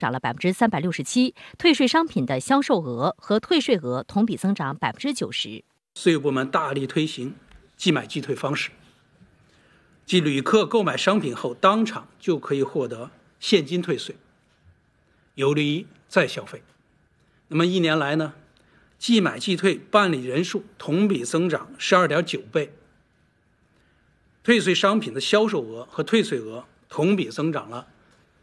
涨了367%，退税商品的销售额和退税额同比增长90%。 税务部门大力推行即买即退方式，即旅客购买商品后当场就可以获得现金退税，有利于再消费。那么1年来呢，即买即退办理人数同比增长12.9倍，退税商品的销售额和退税额同比增长了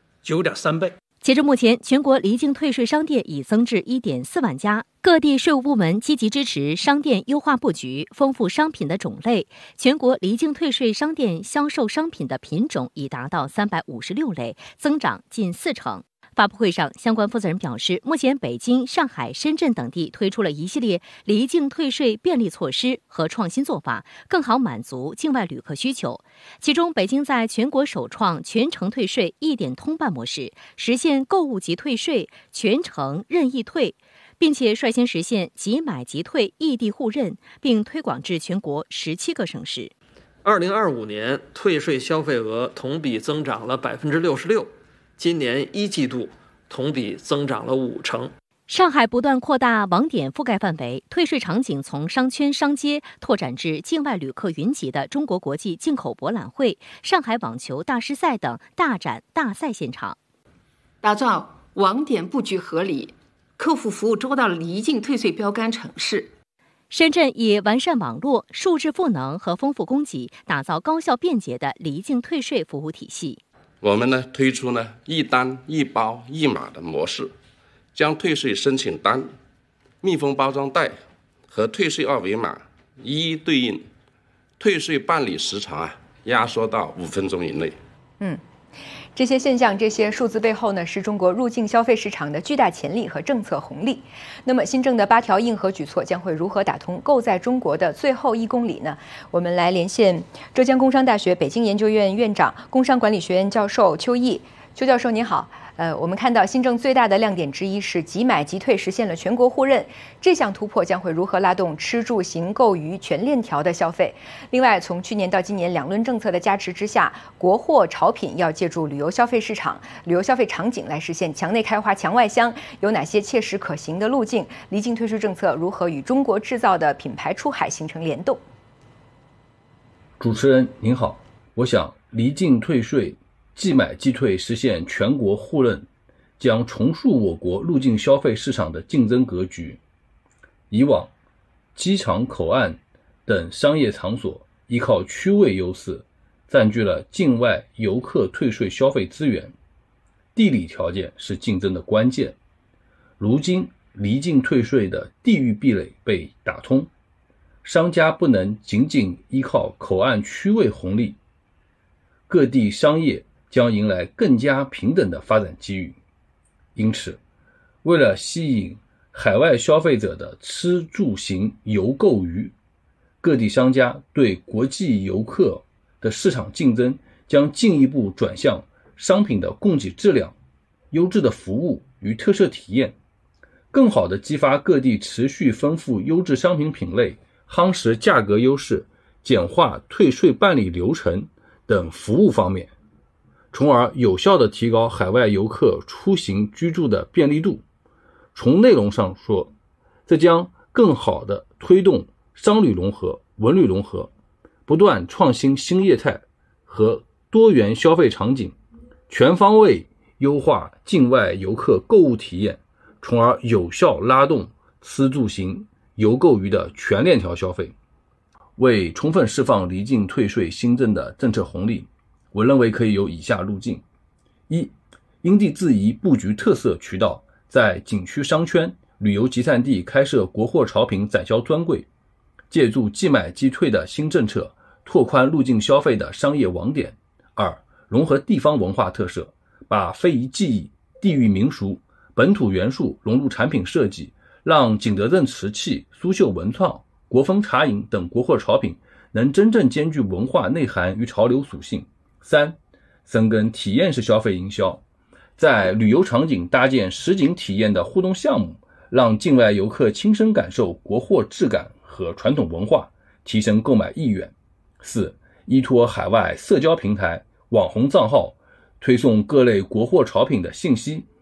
9.3倍。 截至目前，全国离境退税商店已增至1.4万家，各地税务部门积极支持商店优化布局，丰富商品的种类。全国离境退税商店销售商品的品种已达到356类，增长近40%。发布会上，相关负责人表示，目前北京、上海、深圳等地推出了一系列离境退税便利措施和创新做法，更好满足境外旅客需求。其中，北京在全国首创全程退税一点通办模式，实现购物即退税、全程任意退，并且率先实现即买即退异地互认，并推广至全国17个省市。 2025年退税消费额同比增长了66%。今年1季度同比增长了50%。 上海不断扩大网点覆盖范围，退税场景从商圈商街拓展至境外旅客云集的中国国际进口博览会、上海网球大师赛等大展大赛现场， 打造网点布局合理、客户服务周到的离境退税标杆城市。 深圳以完善网络、数字赋能和丰富供给，打造高效便捷的离境退税服务体系。 我们推出一单一包一码的模式，将退税申请单、密封包装袋和退税二维码一一对应，退税办理时长压缩到5分钟以内。 这些现象、这些数字背后呢，是中国入境消费市场的巨大潜力和政策红利。那么，新政的8条硬核举措将会如何打通构在中国的最后1公里呢？我们来连线浙江工商大学北京研究院院长、工商管理学院教授邱毅。邱教授您好。我们看到新政最大的亮点之一是即买即退实现了全国互认，这项突破将会如何拉动吃住行购娱全链条的消费？另外，从去年到今年2轮政策的加持之下，国货潮品要借助旅游消费市场、旅游消费场景来实现墙内开花墙外香，有哪些切实可行的路径？离境退税政策如何与中国制造的品牌出海形成联动？ 主持人您好，我想离境退税即买即退实现全国互认，将重塑我国入境消费市场的竞争格局。以往，机场、口岸等商业场所依靠区位优势，占据了境外游客退税消费资源，地理条件是竞争的关键。如今，离境退税的地域壁垒被打通，商家不能仅仅依靠口岸区位红利，各地商业将迎来更加平等的发展机遇。因此，为了吸引海外消费者的吃住行游购娱，各地商家对国际游客的市场竞争将进一步转向商品的供给质量、优质的服务与特色体验，更好地激发各地持续丰富优质商品品类，夯实价格优势，简化退税办理流程等服务方面，从而有效地提高海外游客出行居住的便利度。从内容上说，这将更好地推动商旅融合、文旅融合，不断创新新业态和多元消费场景，全方位优化境外游客购物体验，从而有效拉动吃住行游购娱的全链条消费。为充分释放离境退税新政的政策红利，我认为可以有以下路径：一、因地制宜布局特色渠道，在景区商圈、旅游集散地开设国货潮品展销专柜，借助即买即退的新政策，拓宽入境消费的商业网点。二、融合地方文化特色，把非遗技艺、地域民俗、本土元素融入产品设计，让景德镇瓷器、苏绣文创、国风茶饮等国货潮品能真正兼具文化内涵与潮流属性。三、深耕体验式消费营销，在旅游场景搭建实景体验的互动项目，让境外游客亲身感受国货质感和传统文化，提升购买意愿。四、依托海外社交平台、网红账号，推送各类国货潮品的信息，